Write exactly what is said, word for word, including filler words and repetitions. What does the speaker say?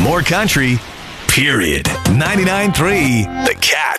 more country, period. ninety-nine point three The Cat.